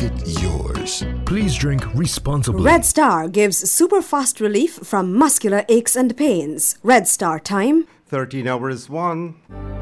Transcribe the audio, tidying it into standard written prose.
it yours. Please drink responsibly. Red Star gives super fast relief from muscular aches and pains. Red Star time, 13 hours 1.